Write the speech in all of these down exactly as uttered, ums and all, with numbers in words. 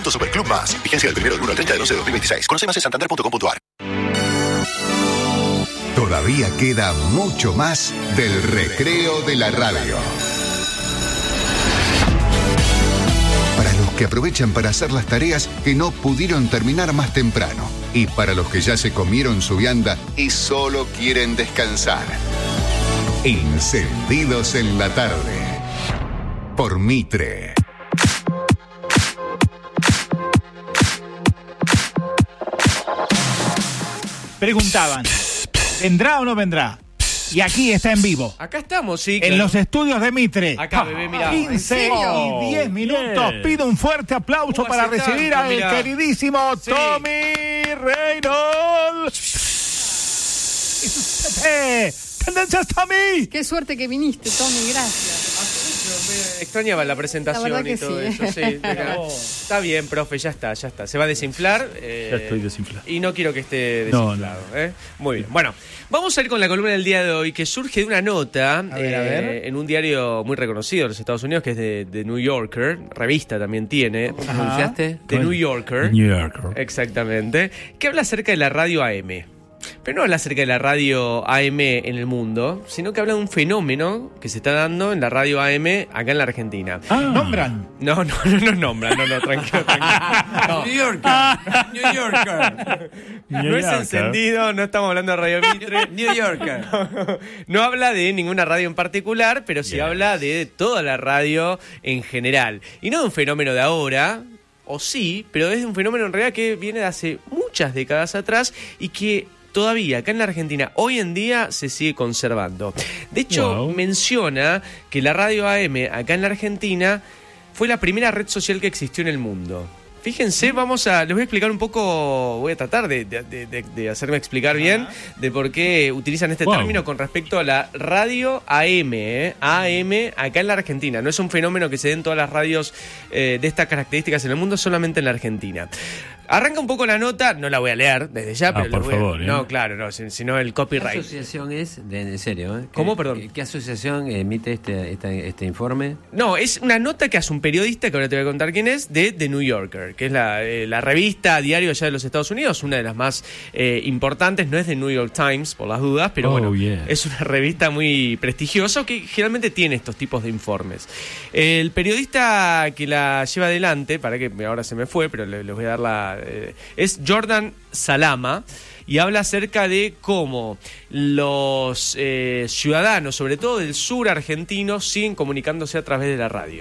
Punto Superclub Más. Vigencia del primero del uno al treinta de once de dos mil veintiséis. Conoce más en santander punto com punto a r. Todavía queda mucho más del Recreo de la Radio. Para los que aprovechan para hacer las tareas que no pudieron terminar más temprano. Y para los que ya se comieron su vianda y solo quieren descansar. Encendidos en la tarde. Por Mitre. Preguntaban, ¿vendrá o no vendrá? Y aquí está en vivo. Acá estamos, sí. En claro. los estudios de Mitre. Acá, bebé, mirá. quince y diez minutos. Bien. Pido un fuerte aplauso ¿Cómo para hace recibir tanto? al Mirá. queridísimo Sí. Tommy Reynolds. Y su Pepe. ¡Tendencias, Tommy! Qué suerte que viniste, Tommy, gracias. Me extrañaba la presentación La verdad y que todo sí. eso. Sí, acá. Está bien, profe, ya está, ya está. Se va a desinflar. eh, Ya estoy desinflado. Y no quiero que esté No, desinflado. ¿eh? Muy bien. Bueno, vamos a ir con la columna del día de hoy, que surge de una nota ver, a ver. en un diario muy reconocido de los Estados Unidos, que es de, de New Yorker. Revista también tiene. Ah. ¿Pronunciaste? De New Yorker. New Yorker. Exactamente. Que habla acerca de la radio A M. Pero no habla acerca de la radio A M en el mundo, sino que habla de un fenómeno que se está dando en la radio A M acá en la Argentina. Ah, ¿Nombran? No, no, no nos nombran, no, no, tranquilo, tranquilo. No. New Yorker. New Yorker. No New es Yorker. encendido, no estamos hablando de Radio Mitre. New Yorker. No, no habla de ninguna radio en particular, pero sí Yes. habla de toda la radio en general. Y no de un fenómeno de ahora, o sí, pero es un fenómeno en realidad que viene de hace muchas décadas atrás y que todavía acá en la Argentina hoy en día se sigue conservando. De hecho, Wow. menciona que la radio A M acá en la Argentina fue la primera red social que existió en el mundo. Fíjense, vamos a, les voy a explicar un poco, voy a tratar de, de, de, de hacerme explicar bien de por qué utilizan este Wow. término con respecto a la radio A M, ¿eh? A M acá en la Argentina. No es un fenómeno que se den todas las radios eh, de estas características en el mundo, solamente en la Argentina. Arranca un poco la nota, no la voy a leer desde ya, Ah, pero por les voy a- favor, ¿eh? No, claro, no, si, si no el ¿Qué copyright. asociación es? De, en serio, ¿eh? ¿Qué- ¿Cómo, perdón? ¿Qué, qué asociación emite este, este, este informe? No, es una nota que hace un periodista, que ahora te voy a contar quién es, de The New Yorker, que es la, eh, la revista diario allá de los Estados Unidos, una de las más eh, importantes. No es The New York Times, por las dudas, pero Oh, bueno, yeah. es una revista muy prestigiosa que generalmente tiene estos tipos de informes. El periodista que la lleva adelante, para que ahora se me fue, pero le- les voy a dar la... eh, es Jordan Salama, y habla acerca de cómo los eh, ciudadanos, sobre todo del sur argentino, siguen comunicándose a través de la radio.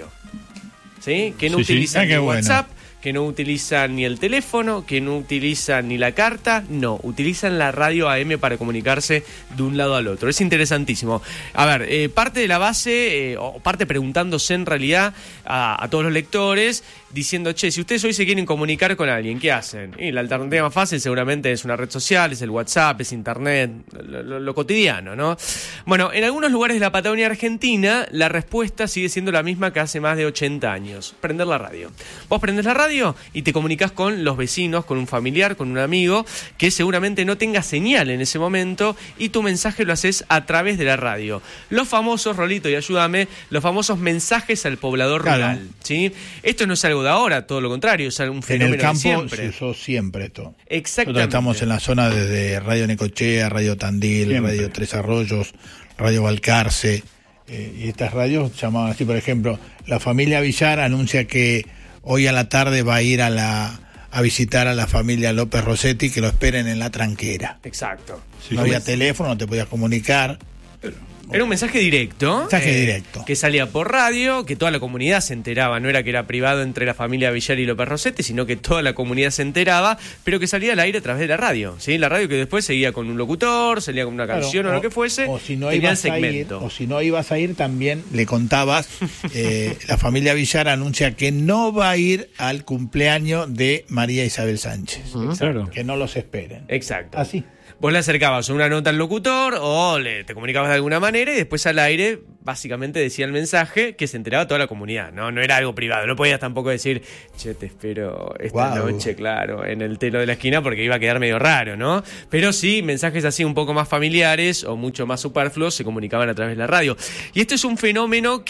¿Sí? Que no Sí, sí. utilizan Ah, qué ni bueno. WhatsApp, que no utilizan ni el teléfono, que no utilizan ni la carta, no, utilizan la radio A M para comunicarse de un lado al otro. Es interesantísimo. A ver, eh, parte de la base, eh, o parte preguntándose en realidad a, a todos los lectores, diciendo, che, si ustedes hoy se quieren comunicar con alguien, ¿qué hacen? Y la alternativa más fácil seguramente es una red social, es el WhatsApp, es internet, lo, lo- lo cotidiano, ¿no? Bueno, en algunos lugares de la Patagonia Argentina, la respuesta sigue siendo la misma que hace más de ochenta años. Prender la radio. Vos prendés la radio y te comunicás con los vecinos, con un familiar, con un amigo, que seguramente no tenga señal en ese momento, y tu mensaje lo haces a través de la radio. Los famosos, Rolito, y ayúdame, los famosos mensajes al poblador Claro. rural, ¿sí? Esto no es algo de ahora, todo lo contrario, es un En fenómeno el campo de siempre. se usó siempre esto. Exactamente. Nosotros estamos en la zona desde Radio Necochea, Radio Tandil, Siempre. Radio Tres Arroyos, Radio Balcarce, eh, y estas radios llamaban así, por ejemplo, la familia Villar anuncia que hoy a la tarde va a ir a la a visitar a la familia López Rossetti, que lo esperen en la tranquera. Exacto. No había teléfono, no te podías comunicar. Era un mensaje directo. Mensaje directo. Que salía por radio, que toda la comunidad se enteraba. No era que era privado entre la familia Villar y López Rossetti, sino que toda la comunidad se enteraba, pero que salía al aire a través de la radio. ¿Sí? La radio que después seguía con un locutor, salía con una canción Claro, o, lo que fuese. o si no tenía el ibas a ir, segmento. o si no ibas a ir, también le contabas, eh, la familia Villar anuncia que no va a ir al cumpleaños de María Isabel Sánchez, Claro. que no los esperen. Exacto. Así. Vos le acercabas una nota al locutor o le, te comunicabas de alguna manera y después al aire básicamente decía el mensaje que se enteraba toda la comunidad. No, no era algo privado. No podías tampoco decir, che, te espero esta Guau. noche, claro, en el telo de la esquina, porque iba a quedar medio raro, ¿no? Pero sí, mensajes así un poco más familiares o mucho más superfluos se comunicaban a través de la radio. Y esto es un fenómeno que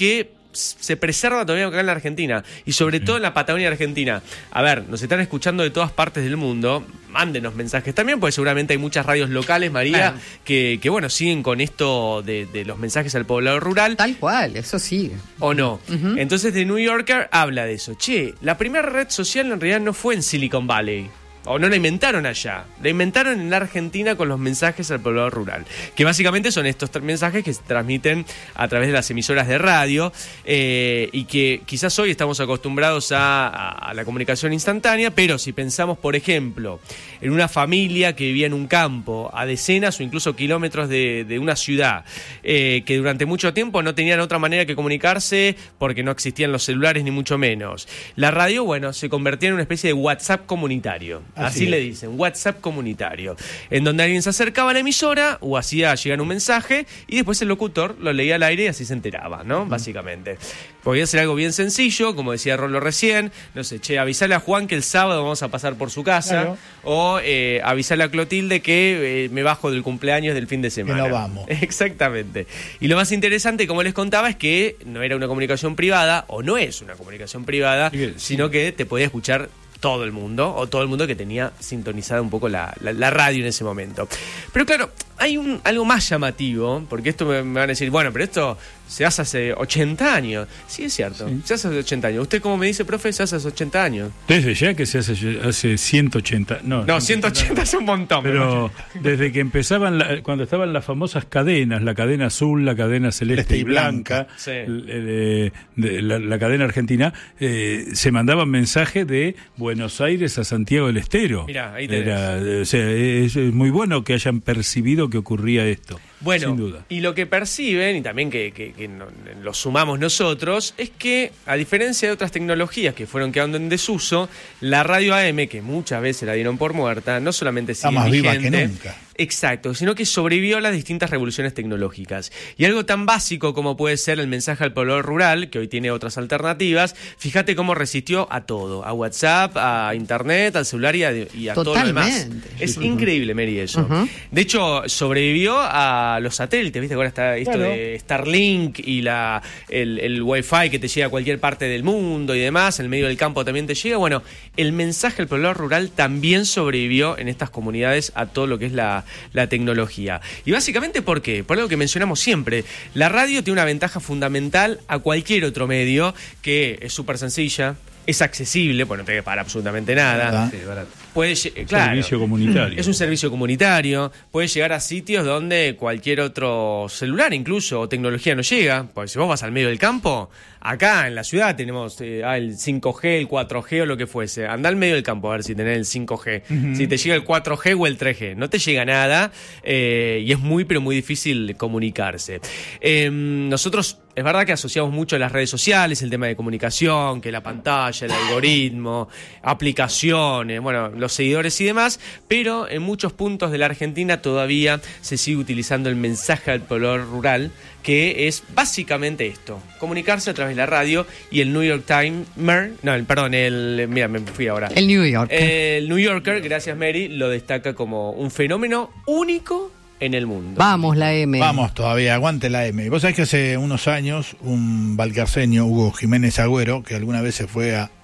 se preserva todavía acá en la Argentina y sobre sí. todo en la Patagonia Argentina. A ver, nos están escuchando de todas partes del mundo, mándenos mensajes también, porque seguramente hay muchas radios locales, María, claro. que, que bueno, siguen con esto de, de los mensajes al poblado rural. Tal cual, eso sigue. ¿O no? Uh-huh. Entonces The New Yorker habla de eso. Che, la primera red social en realidad no fue en Silicon Valley. O no la inventaron allá, la inventaron en la Argentina con los mensajes al poblado rural, que básicamente son estos mensajes que se transmiten a través de las emisoras de radio eh, y que quizás hoy estamos acostumbrados a, a, a la comunicación instantánea, pero si pensamos, por ejemplo, en una familia que vivía en un campo a decenas o incluso kilómetros de, de una ciudad, eh, que durante mucho tiempo no tenían otra manera que comunicarse porque no existían los celulares ni mucho menos. La radio, bueno, se convertía en una especie de WhatsApp comunitario. Así, Así le dicen, WhatsApp comunitario, en donde alguien se acercaba a la emisora o hacía llegar un mensaje y después el locutor lo leía al aire y así se enteraba, ¿no? Uh-huh. Básicamente. Podía ser algo bien sencillo, como decía Rolo recién, no sé, che, avisale a Juan que el sábado vamos a pasar por su casa, claro. o eh, avisale a Clotilde que eh, me bajo del cumpleaños del fin de semana. Que no vamos. Exactamente. Y lo más interesante, como les contaba, es que no era una comunicación privada, o no es una comunicación privada, sí, sí. sino que te podía escuchar todo el mundo, o todo el mundo que tenía sintonizada un poco la, la, la radio en ese momento. Pero claro, hay un algo más llamativo, porque esto me, me van a decir, bueno, pero esto se hace hace ochenta años. Sí, es cierto, sí. se hace hace ochenta años. ¿Usted cómo me dice, profe, se hace hace ochenta años? Desde ya que se hace hace ciento ochenta. No, no ciento ochenta es un montón. Pero desde que empezaban, la, cuando estaban las famosas cadenas, la cadena azul, la cadena celeste este y blanca, blanca sí. de, de, la, la cadena argentina, eh, se mandaban mensajes de Buenos Aires a Santiago del Estero. Mirá, ahí tenés. Era, o sea, es, es muy bueno que hayan percibido que ocurría esto. Bueno, sin duda. Y lo que perciben, y también que, que, que no, lo sumamos nosotros, es que, a diferencia de otras tecnologías que fueron quedando en desuso, la radio A M, que muchas veces la dieron por muerta, no solamente sigue está más vigente, viva que nunca. Exacto, sino que sobrevivió a las distintas revoluciones tecnológicas. Y algo tan básico como puede ser el mensaje al pueblo rural, que hoy tiene otras alternativas, fíjate cómo resistió a todo, a WhatsApp, a Internet, al celular y a, y a todo lo demás. Es sí, increíble, Mary, eso. Uh-huh. De hecho, sobrevivió a los satélites, ¿viste? Ahora está esto claro. de Starlink y la el, el Wi-Fi que te llega a cualquier parte del mundo y demás, en el medio del campo también te llega. Bueno, el mensaje al pueblo rural también sobrevivió en estas comunidades a todo lo que es la la tecnología. Y básicamente, ¿por qué? Por algo que mencionamos siempre. La radio tiene una ventaja fundamental a cualquier otro medio, que es súper sencilla, es accesible, pues no te hay que pagar absolutamente nada. Sí, barato. Puede, claro, servicio comunitario. Es un servicio comunitario. Puede llegar a sitios donde cualquier otro celular, incluso, o tecnología no llega. Porque si vos vas al medio del campo, acá en la ciudad tenemos eh, ah, el cinco G, el cuatro G o lo que fuese. Anda al medio del campo a ver si tenés el cinco G. Uh-huh. Si te llega el cuatro G o el tres G. No te llega nada eh, y es muy, pero muy difícil comunicarse. Eh, nosotros... Es verdad que asociamos mucho a las redes sociales, el tema de comunicación, que la pantalla, el algoritmo, aplicaciones, bueno, los seguidores y demás, pero en muchos puntos de la Argentina todavía se sigue utilizando el mensaje al pueblo rural, que es básicamente esto, comunicarse a través de la radio. Y el New York Times, no, el, perdón, el, mira, me fui ahora. El New Yorker. El New Yorker, gracias Mary, lo destaca como un fenómeno único en el mundo. Vamos, la M. Vamos todavía, aguante la M. Vos sabés que hace unos años un valcarceño, Hugo Jiménez Agüero, que alguna vez se fue a,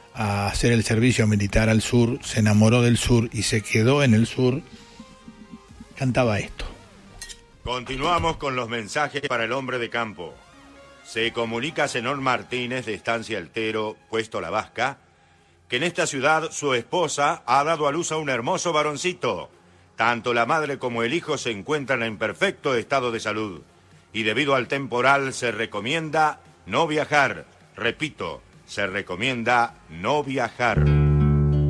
a hacer el servicio militar al sur, se enamoró del sur y se quedó en el sur, cantaba esto. Continuamos con los mensajes para el hombre de campo. Se comunica Zenón Martínez de Estancia Altero, Puesto La Vasca, que en esta ciudad su esposa ha dado a luz a un hermoso varoncito. Tanto la madre como el hijo se encuentran en perfecto estado de salud y debido al temporal se recomienda no viajar. Repito, se recomienda no viajar.